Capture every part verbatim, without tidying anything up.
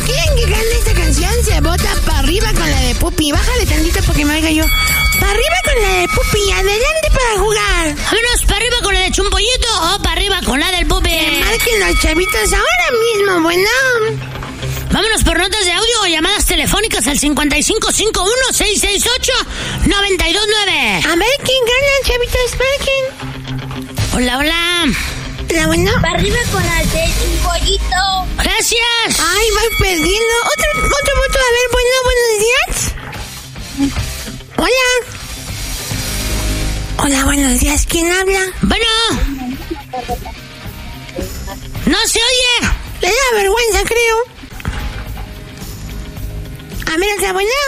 quieren que cante esta canción, se vota para arriba con la de Pupi. Bájale tantito porque me oiga yo. Para arriba con la de Pupi, adelante para jugar. Vámonos para arriba con la de Chumpollito o para arriba con la del Pupi. Que marquen los chavitos ahora mismo, bueno. Vámonos por notas de audio o llamadas telefónicas al cincuenta y cinco cincuenta y uno, seiscientos sesenta y ocho, noventa y dos nueve. A ver quién gana, chavitos, marquen. Hola, hola. Hola, bueno. Para arriba con la de Chumpollito. Gracias. Ay, va perdiendo. Otro, otro voto. A ver, bueno, buenos días. Hola. Hola, buenos días. ¿Quién habla? Bueno. No se oye. Le da vergüenza, creo. A ver, otra, bueno.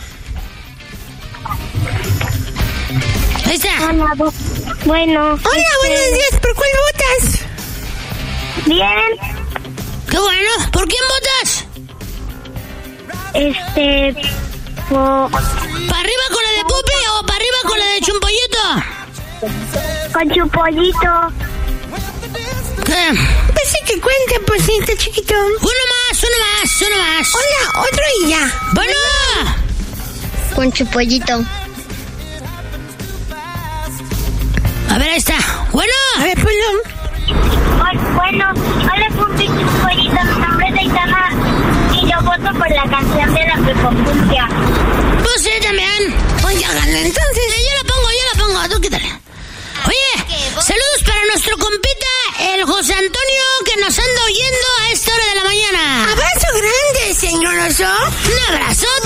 Ahí está. Hola, bo- bueno. Hola, este, buenos días. ¿Por cuál votas? Bien. Qué bueno. ¿Por quién votas? Este... po- ¿Para arriba con la de Pupi o para arriba con la de Chumpollito? con Chumpollito. ¿Qué? Pues sí que cuente, pues sí, está chiquito. Uno más, uno más, uno más. Hola, otro y ya. Bueno. Con Chumpollito. A ver, ahí está. Bueno. A ver, ponlo. Bueno, hola, Pupi Chumpollito. Mi nombre es Aitana y yo voto por la canción de la Pepopuncia. Pues sí, también. Pues ya gané, entonces. Eh, yo la pongo, yo la pongo. Tú quítale. Oye, saludos para nuestro compita, el José Antonio, que nos anda oyendo a esta hora de la mañana. Abrazo grande, señor Oso. Un abrazote.